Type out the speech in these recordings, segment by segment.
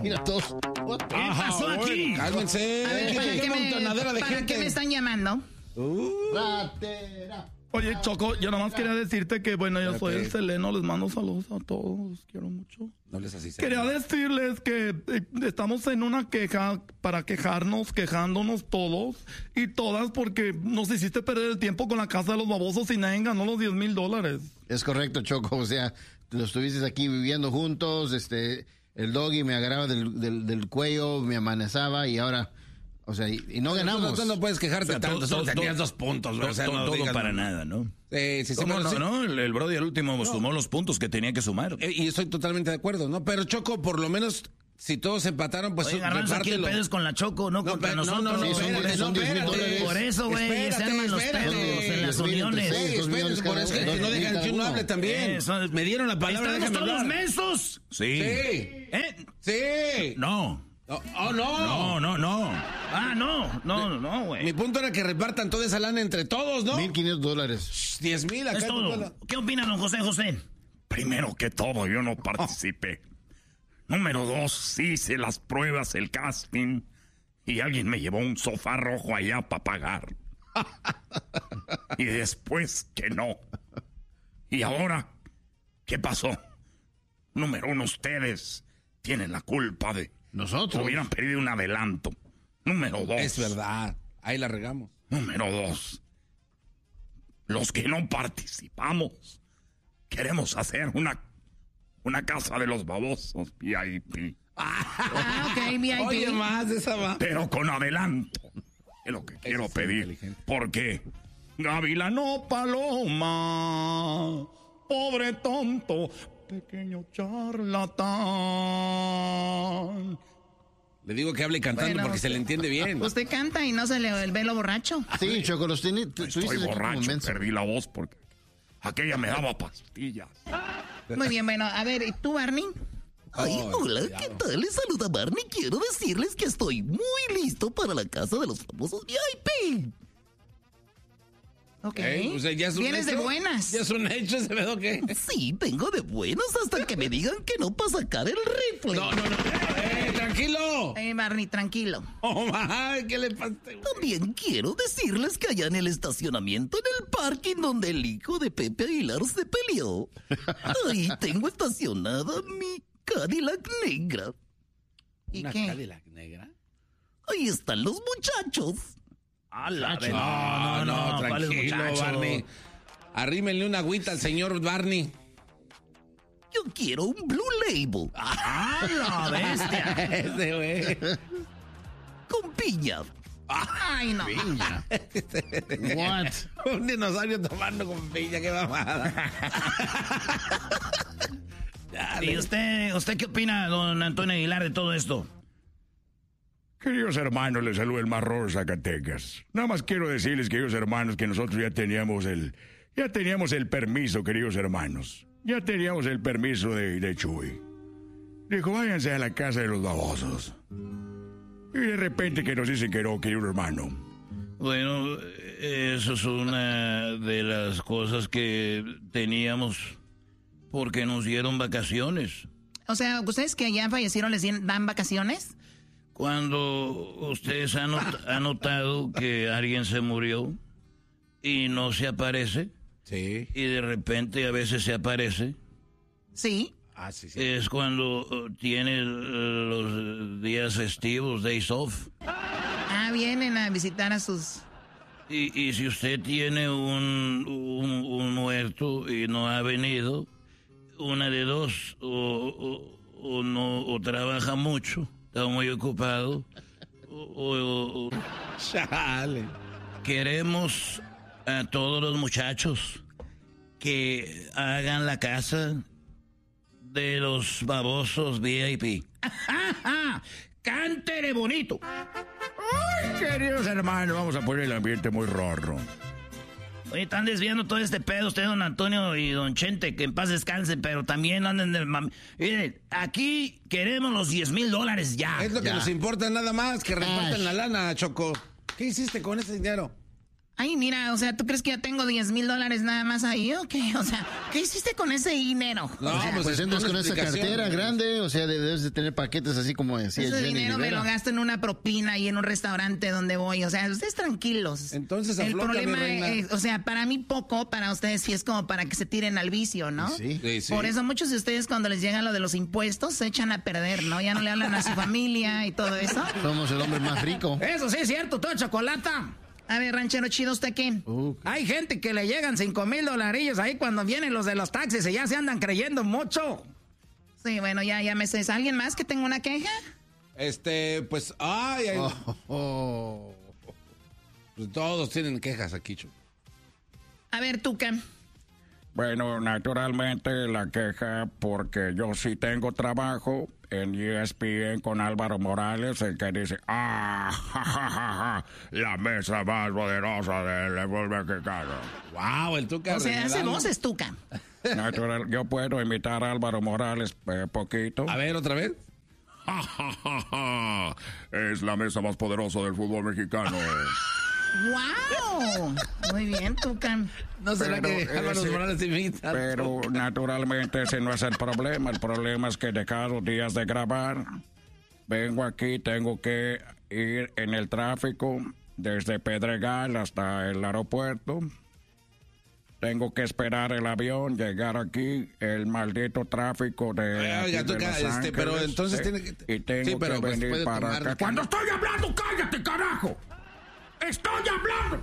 Mira todos. ¿Qué pasó aquí? Cálmense. ¿Para qué me están llamando? Ratera. Oye, Choco, yo nomás quería decirte que, bueno, yo soy el Seleno, les mando saludos a todos, los quiero mucho. No les así. Quería decirles que estamos en una queja para quejándonos todos y todas porque nos hiciste perder el tiempo con la casa de los babosos y nadie ganó los $10,000. Es correcto, Choco, o sea, lo estuviste aquí viviendo juntos, el doggy me agarraba del cuello, me amanezaba y ahora... O sea, y no ganamos. Tú no puedes quejarte tanto, solo tenías 2 puntos. O sea, no todo para nada, ¿no? Sí, no, el Brody al último sumó los puntos que tenía que sumar. Y estoy totalmente de acuerdo, ¿no? Pero Choco, por lo menos, si todos empataron, pues repártelo. Aquí el pedo es con la Choco, no contra nosotros. Son $10,000. Por eso, güey, se arman los pedos en las uniones. Espérense, por eso no dejan que uno hable también. Me dieron la palabra. ¿Estamos todos mensos? Sí. Sí. No. No. Ah, no, güey. Mi punto era que repartan toda esa lana entre todos, ¿no? $1,500. 10,000 acá. Es todo. ¿Qué opina don José? Primero que todo, yo no participé. Número 2, hice las pruebas, el casting, y alguien me llevó un sofá rojo allá para pagar. Y después que no. ¿Y ahora qué pasó? Número 1, ustedes tienen la culpa de... Nosotros. Hubieran pedido un adelanto. Número 2. Es verdad. Ahí la regamos. Número 2. Los que no participamos queremos hacer una casa de los babosos VIP. Ok, VIP. Oye, más de esa va. Pero con adelanto. Es lo que quiero pedir. Porque Gavilano Paloma, pobre tonto, pequeño charlatán. Le digo que hable cantando porque se le entiende bien. Usted canta y no se le ve lo borracho. Sí, Choco, los tiene... Estoy borracho, perdí la voz porque aquella me daba pastillas. Muy bien, bueno, a ver, ¿y tú, Barney? Ay, hola, ¿qué tal? Les saluda Barney. Quiero decirles que estoy muy listo para la casa de los famosos VIP. Ok. O sea, ya es un ¿Vienes hecho? de buenas? Ya es un hecho ese pedo, ¿qué? Sí, vengo de buenas hasta que me digan que no para sacar el rifle. No. Tranquilo. Barney, tranquilo. Oh, my, ¿qué le pasa? También quiero decirles que allá en el estacionamiento, en el parking donde el hijo de Pepe Aguilar se peleó, ahí tengo estacionada mi Cadillac negra. ¿Y ¿Una qué? Cadillac negra? Ahí están los muchachos. No, tranquilo, Barney. Arrímenle una agüita al señor Barney. Yo quiero un Blue Label. ¡Ah, la bestia! Ese güey. Con piña. Ay, no. Piña. What? Un dinosaurio tomando con piña, qué mamada. ¿Y usted qué opina, don Antonio Aguilar, de todo esto? Queridos hermanos, les saluda el Marrón Zacatecas. Nada más quiero decirles, queridos hermanos, que nosotros ya teníamos el permiso, queridos hermanos. Ya teníamos el permiso de Chuy. Dijo, váyanse a la casa de los babosos. Y de repente que nos dicen que no, querido hermano. Bueno, eso es una de las cosas que teníamos porque nos dieron vacaciones. O sea, ¿ustedes que allá fallecieron les dan vacaciones? Cuando ustedes han notado que alguien se murió y no se aparece, Sí. y de repente a veces se aparece, Sí. Sí. es cuando tiene los días festivos, days off. Vienen a visitar a sus... Y si usted tiene un muerto y no ha venido, una de dos, o no, o trabaja mucho, está muy ocupado, o Chale. queremos a todos los muchachos que hagan la casa de los babosos VIP. ¡Cántele bonito! Ay, queridos hermanos, vamos a poner el ambiente muy rorro. Oye, están desviando todo este pedo usted, don Antonio y don Chente, que en paz descansen, pero también anden de... Miren, aquí queremos los $10,000 ya. Es lo que Ya. nos importa nada más, que repartan la lana, Choco. ¿Qué hiciste con ese dinero? Ay, mira, o sea, ¿tú crees que ya tengo $10,000 nada más ahí o qué? O sea, ¿qué hiciste con ese dinero? No, pues entras con esa cartera grande, o sea, debes de tener paquetes así como decía ese Jenny dinero Rivera. me lo gasto en una propina y en un restaurante donde voy. O sea, ustedes tranquilos. Entonces, el afloja, problema mi reina. es, o sea, para mí poco, para ustedes sí es como para que se tiren al vicio, ¿no? Sí. Por eso muchos de ustedes cuando les llega lo de los impuestos se echan a perder, ¿no? Ya no le hablan a su familia y todo eso. Somos el hombre más rico. Eso sí es cierto, todo chocolata. A ver, ranchero chido, ¿usted qué? Hay gente que le llegan $5,000 ahí cuando vienen los de los taxis y ya se andan creyendo mucho. Sí, bueno, ya me sé. ¿Alguien más que tenga una queja? Pues, pues todos tienen quejas aquí, Choco. A ver, Tuca. Bueno, naturalmente la queja porque yo sí tengo trabajo en ESPN con Álvaro Morales, el que dice, la mesa más poderosa del fútbol mexicano. Wow, el Tuca. O sea, hace regalando. voces, Tuca. Natural, yo puedo imitar a Álvaro Morales poquito. A ver, otra vez. Es la mesa más poderosa del fútbol mexicano. ¡Wow! Muy bien, Tuca. No será que Álvaro Morales te imita. Pero naturalmente ese no es el problema. El problema es que de cada 2 días de grabar, vengo aquí, tengo que ir en el tráfico desde Pedregal hasta el aeropuerto. Tengo que esperar el avión, llegar aquí, el maldito tráfico de, aquí Oiga, de Tuca, Los Ángeles, pero entonces tiene que... Y tengo Sí, pero que pues venir puede para tomar- acá. Cuando estoy hablando, cállate, carajo. ¡Estoy hablando!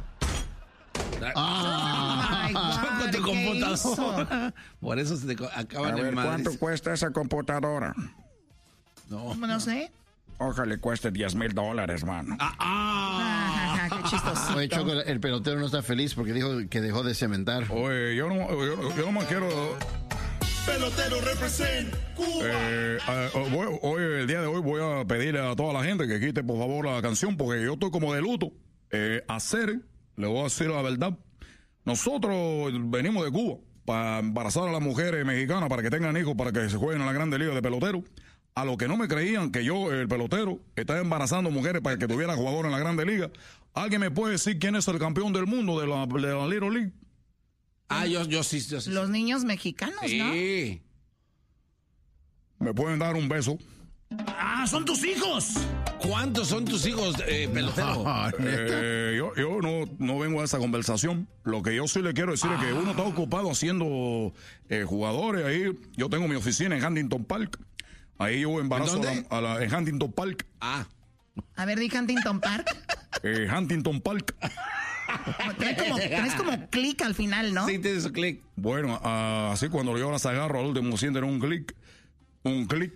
Ay, Con tu ¿qué computadora. Por eso se te A acaban ver, en madres. ¿cuánto cuesta esa computadora? No sé. Ojalá cueste $10,000, mano. Qué chistosito. Oye, Choco, el pelotero no está feliz porque dijo que dejó de cementar. Oye, yo no me quiero... Pelotero represent Cuba. Hoy, el día de hoy, voy a pedirle a toda la gente que quite, por favor, la canción, porque yo estoy como de luto. Le voy a decir la verdad. Nosotros venimos de Cuba para embarazar a las mujeres mexicanas para que tengan hijos, para que se jueguen en la Grande Liga de pelotero. A los que no me creían que yo, el pelotero, estaba embarazando mujeres para que tuviera jugadores en la Grande Liga. ¿Alguien me puede decir quién es el campeón del mundo de la Little League? Yo sí. Los niños mexicanos, ¿no? Sí. ¿Me pueden dar un beso? ¡Ah, son tus hijos! ¿Cuántos son tus hijos, pelotero? Yo no vengo a esa conversación. Lo que yo sí le quiero decir es que uno está ocupado haciendo jugadores. Ahí yo tengo mi oficina en Huntington Park. Ahí yo embarazo ¿En dónde? en Huntington Park. A ver, di Huntington Park. Huntington Park. Traes como clic al final, ¿no? Sí, tienes su clic. Bueno, así cuando yo las agarro al último sienten un clic. Un clic.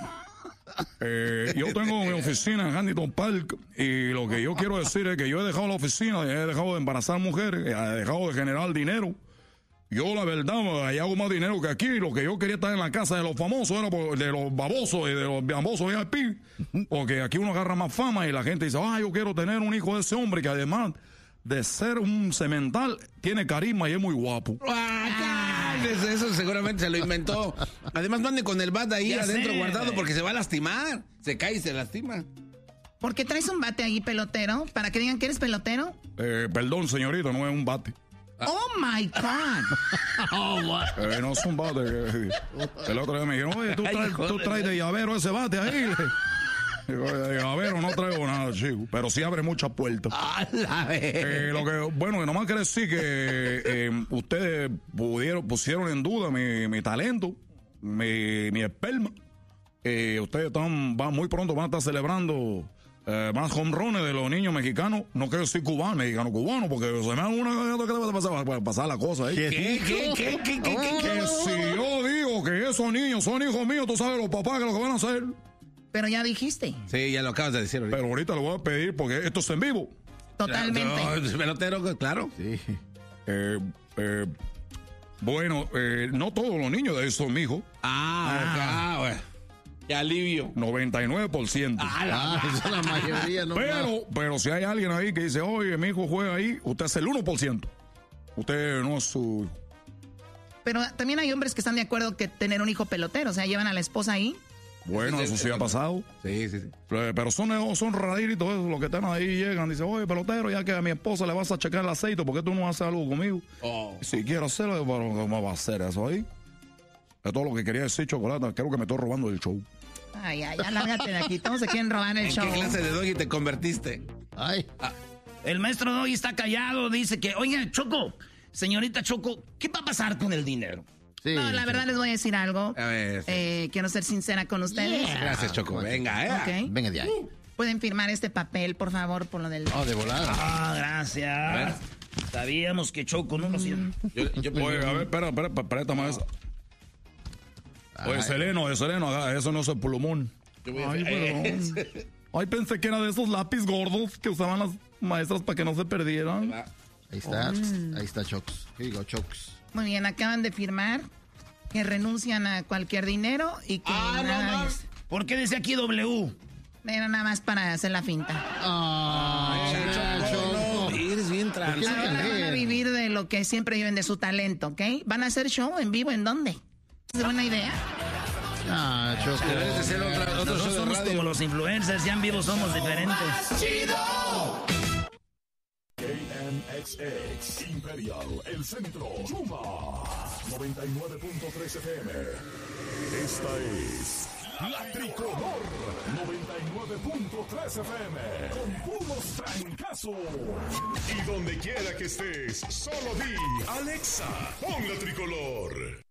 Yo tengo mi oficina en Huntington Park y lo que yo quiero decir es que yo he dejado la oficina, he dejado de embarazar mujeres, he dejado de generar dinero. Yo la verdad ahí hago más dinero que aquí. Lo que yo quería estar en la casa de los famosos era de los babosos y de los babosos VIP, porque aquí uno agarra más fama y la gente dice, yo quiero tener un hijo de ese hombre que además de ser un cemental tiene carisma y es muy guapo. Eso seguramente se lo inventó. Además, no ande con el bat ahí Ya adentro sé. guardado porque se va a lastimar. Se cae y se lastima. ¿Por qué traes un bate ahí, pelotero? ¿Para que digan que eres pelotero? Perdón, señorita, no es un bate. Oh my God. No es un bate. El otro día me dijeron, oye, tú traes de llavero ese bate ahí. Digo, de llavero no traigo nada, chico. Pero sí abre muchas puertas. Lo que, bueno, que nomás quiere decir que ustedes pusieron en duda mi talento, mi esperma. Ustedes muy pronto van a estar celebrando más home runs de los niños mexicanos. No quiero decir mexicano-cubano, porque se me da una que va a pasar la cosa ahí. ¿Qué? Que si yo digo que esos niños son hijos míos, tú sabes los papás que lo que van a hacer. Pero ya dijiste. Sí, ya lo acabas de decir ahorita. Pero ahorita lo voy a pedir porque esto está en vivo. Totalmente. No, pelotero, claro. Sí. Bueno, no todos los niños de ahí son mi hijo. Bueno. Qué alivio. 99%. Esa es la mayoría, ¿no? Pero si hay alguien ahí que dice, oye, mi hijo juega ahí, usted es el 1%. Usted no es su... Pero también hay hombres que están de acuerdo que tener un hijo pelotero, o sea, llevan a la esposa ahí. Bueno, eso sí ha pasado. Sí. Pero son raritos esos, los que están ahí llegan. Dicen, oye, pelotero, ya que a mi esposa le vas a checar el aceite, ¿por qué tú no haces algo conmigo? Si quiero hacerlo, pero ¿cómo va a hacer eso ahí? Es todo lo que quería decir, Chocolata. Creo que me estoy robando el show. Ay, ya lárgate de aquí. Todos se quieren robar el show. ¿En qué clase de doggy te convertiste? Ay. El maestro Doggy está callado, dice que, oiga, Choco, señorita Choco, ¿qué va a pasar con el dinero? Sí, No, la verdad les voy a decir algo. A ver, sí. Quiero ser sincera con ustedes. Gracias, Choco. Venga, Ok. Venga de ahí. Pueden firmar este papel, por favor, por lo del... Oh, de volada. Ah, gracias. Sabíamos que Choco no lo hacía. Oye, a ver, espera, préstame esa. Oye, Seleno, eso no es el plumón. Ay, perdón. Ay, pensé que era de esos lápiz gordos que usaban las maestras para que no se perdieran. Ahí está Chocos. Here you go, Chocos. Muy bien, acaban de firmar que renuncian a cualquier dinero y que ¿Por qué dice aquí W? era nada más para hacer la finta. Choco. Eres bien tranquilo. ¿Por qué Ahora van a vivir de lo que siempre viven de su talento, ¿ok? ¿Van a hacer show en vivo? ¿En dónde? ¿Es buena idea? Choco. Debes de ser otro Nosotros show de somos radio. como los influencers, ya en vivo somos diferentes. KMXX Imperial, el centro, Yuma, 99.3 FM. Esta es La Tricolor, 99.3 FM, con puros trancazos. Y donde quiera que estés, solo di, Alexa, pon La Tricolor.